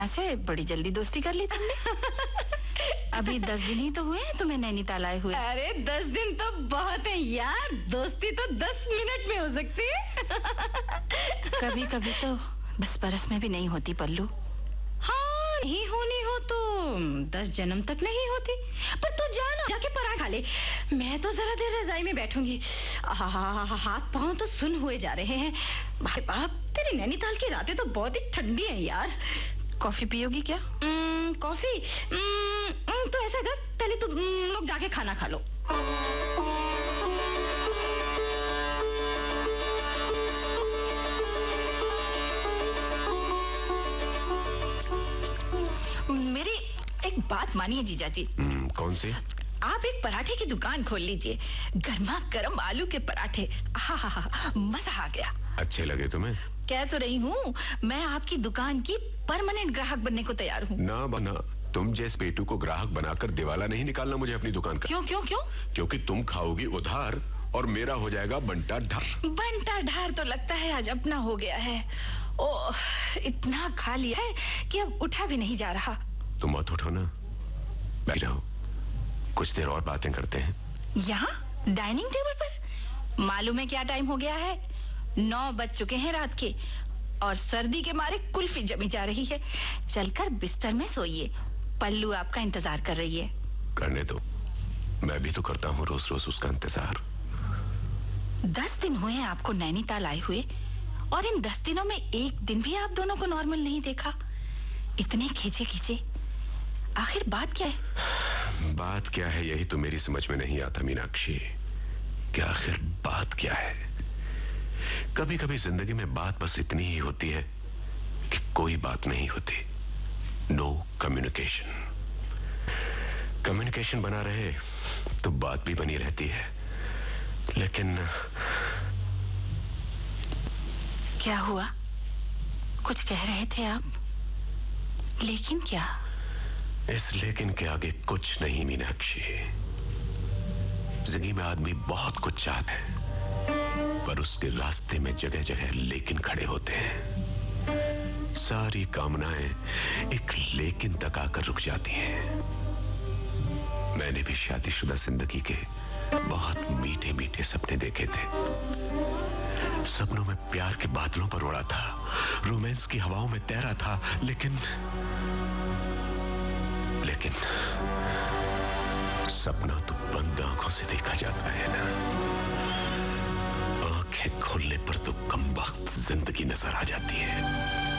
ऐसे बड़ी जल्दी दोस्ती कर ली तुमने। अभी 10 दिन ही तो हुए हैं तुम्हें नैनीताल आए हुए। अरे 10 दिन तो बहुत है यार, दोस्ती तो 10 मिनट में हो सकती है। कभी कभी तो 10 बरस में भी नहीं होती पल्लू। हाँ, नहीं होनी हो तो 10 जन्म तक नहीं होती। पर तू जाना, जाके पराठा खा ले। मैं तो जरा देर रजाई में बैठूंगी। हाथ पांव तो सुन हुए जा रहे हैं। भाई बाप, तेरी नैनीताल की रातें तो बहुत ही ठंडी हैं यार। कॉफी पियोगी क्या? कॉफी? तो ऐसा कर, पहले तुम लोग जाके खाना खा लो। मेरी एक बात मानिए जीजा जी। कौन सी? आप एक पराठे की दुकान खोल लीजिए, गर्मा गर्म आलू के पराठे। हा मजा आ गया। अच्छे लगे तुम्हें? कह तो रही हूँ, मैं आपकी दुकान की परमानेंट ग्राहक बनने को तैयार हूँ। ना बना, तुम जैसे पेटू को ग्राहक बनाकर दिवाला नहीं निकालना मुझे अपनी दुकान का। क्यों क्यों क्यों? क्योंकि तुम खाओगी उधार और मेरा हो जाएगा बंटा ढार। बंटा ढार तो लगता है आज अपना हो गया है। ओह, इतना खा लिया है कि अब उठा भी नहीं जा रहा। तुम मत उठो ना, बैठ रहो, कुछ देर और बातें करते हैं। यहाँ डाइनिंग टेबल पर? मालूम है क्या टाइम हो गया है? 9 बज चुके हैं रात के, और सर्दी के मारे कुल्फी जमी जा रही है। चलकर बिस्तर में सोइए, पल्लू आपका इंतजार कर रही है। करने दो, मैं भी तो करता हूँ रोज रोज उसका इंतजार। 10 दिन हुए हैं आपको नैनीताल आए हुए, और इन 10 दिनों में एक दिन भी आप दोनों को नॉर्मल नहीं देखा। इतने खींचे खींचे, आखिर बात क्या है? बात क्या है यही तो मेरी समझ में नहीं आता मीनाक्षी, कि आखिर बात क्या है। कभी कभी जिंदगी में बात बस इतनी ही होती है कि कोई बात नहीं होती। No communication. कम्युनिकेशन बना रहे तो बात भी बनी रहती है, लेकिन क्या हुआ? कुछ कह रहे थे आप, लेकिन क्या? इस लेकिन के आगे कुछ नहीं मीनाक्षी। जिंदगी में आदमी बहुत कुछ चाहता है, पर उसके रास्ते में जगह जगह लेकिन खड़े होते हैं। सारी कामनाएं एक लेकिन तक आकर रुक जाती हैं। मैंने भी शादीशुदा जिंदगी के बहुत मीठे मीठे सपने देखे थे। सपनों में प्यार के बादलों पर उड़ा था, रोमांस की हवाओं में तैरा था, लेकिन सपना तो बंद आंखों से देखा जाता है ना। आंखें खोलने पर तो कमबख्त जिंदगी नजर आ जाती है।